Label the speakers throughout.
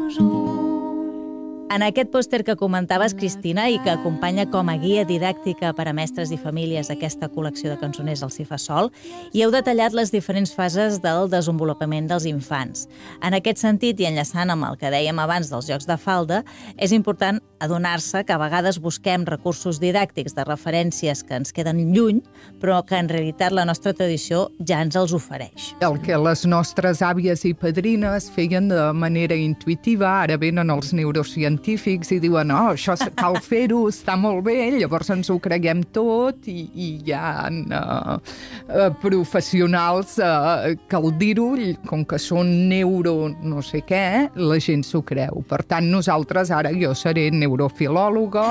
Speaker 1: En aquest pòster que comentaves, Cristina, i que acompanya com a guia didàctica per a mestres i famílies aquesta col·lecció de cançoners al Si fa sol, hi heu detallat les diferents fases del desenvolupament dels infants. En aquest sentit, i enllaçant amb el que dèiem abans dels jocs de falda, és important adonar-se que a vegades busquem recursos didàctics de referències que ens queden lluny, però que en realitat la nostra tradició ja ens els ofereix.
Speaker 2: El que les nostres àvies i padrines feien de manera intuïtiva, ara venen els neurocientífics i diuen, això cal fer-ho, està molt bé, llavors ens ho creiem tot i hi ha professionals que al dir-ho, com que són neuro no sé què, la gent s'ho creu. Per tant, nosaltres ara, jo seré neurofilòloga,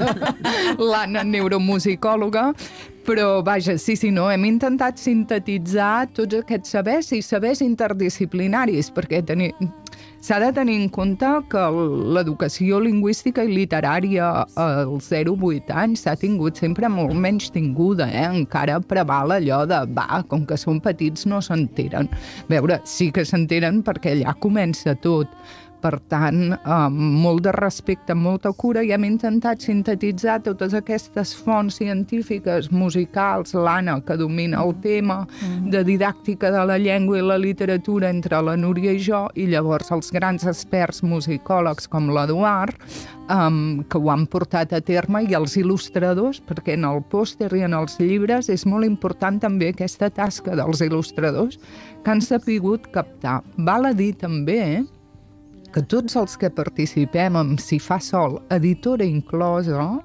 Speaker 2: l'Anna neuromusicòloga, però, vaja, sí, no, hem intentat sintetitzar tots aquests sabers i sabers interdisciplinaris, perquè s'ha de tenir en compte que l'educació lingüística i literària als 0-8 anys s'ha tingut sempre molt menys tinguda, encara preval allò de, com que són petits no s'enteren. A veure, sí que s'enteren perquè allà comença tot. Per tant, molt de respecte, molta cura, i hem intentat sintetitzar totes aquestes fonts científiques, musicals, l'Anna, que domina el tema, de didàctica de la llengua i la literatura entre la Núria i jo, i llavors els grans experts musicòlegs com l'Eduard, que ho han portat a terme, i els il·lustradors, perquè en el pòster i en els llibres és molt important també aquesta tasca dels il·lustradors que han sabut captar. Val a dir també, que tots els que participem en Si fa sol, editora inclosa,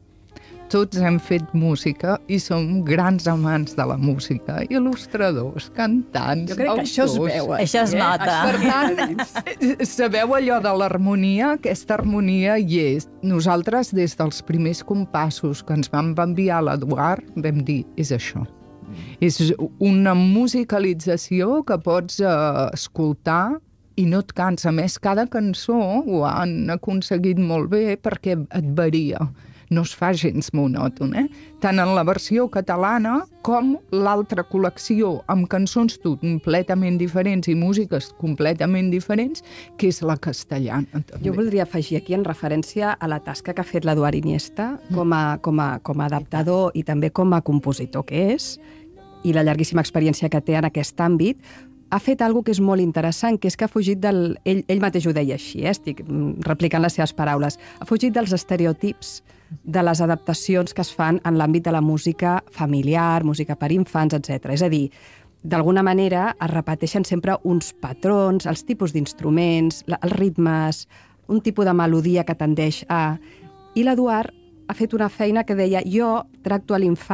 Speaker 2: tots hem fet música i som grans amants de la música, il·lustradors, cantants,
Speaker 3: jo crec que això es veu.
Speaker 1: Això es nota.
Speaker 2: Per tant, sabeu allò de l'harmonia? Aquesta harmonia hi és. Nosaltres, des dels primers compassos que ens van enviar l'Eduard, vam dir, és això. És una musicalització que pots escoltar i no et cansa. A més, cada cançó ho han aconseguit molt bé perquè et varia. No es fa gens monòton, Tant en la versió catalana com l'altra col·lecció amb cançons completament diferents i músiques completament diferents, que és la castellana. També.
Speaker 3: Jo voldria afegir aquí, en referència a la tasca que ha fet l'Eduard Iniesta com a adaptador i també com a compositor que és, i la llarguíssima experiència que té en aquest àmbit, ha fet alguna que és molt interessant, que és que ha fugit del... Ell mateix ho deia així, estic replicant les seves paraules. Ha fugit dels estereotips de les adaptacions que es fan en l'àmbit de la música familiar, música per infants, etc. És a dir, d'alguna manera es repeteixen sempre uns patrons, els tipus d'instruments, els ritmes, un tipus de melodia que tendeix a... I l'Eduard ha fet una feina que deia, jo tracto a l'infant